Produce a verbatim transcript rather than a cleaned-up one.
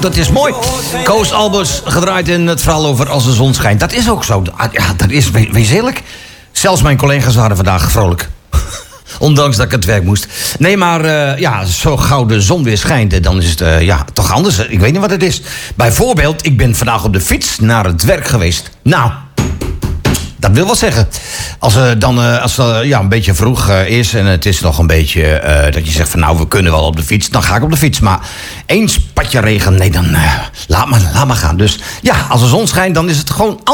Dat is mooi. Koos Albers gedraaid in het verhaal over Als de zon schijnt. Dat is ook zo. Ja, dat is, wees eerlijk. Zelfs mijn collega's waren vandaag vrolijk. Ondanks dat ik het werk moest. Nee, maar uh, ja, zo gauw de zon weer schijnt, dan is het uh, ja, toch anders. Ik weet niet wat het is. Bijvoorbeeld, ik ben vandaag op de fiets naar het werk geweest. Nou, dat wil wat zeggen. Als het dan uh, als het, uh, ja, een beetje vroeg uh, is en het is nog een beetje uh, dat je zegt van nou, we kunnen wel op de fiets, dan ga ik op de fiets. Maar één spatje regen, nee, dan uh, laat, maar, laat maar gaan. Dus ja, als de zon schijnt, dan is het gewoon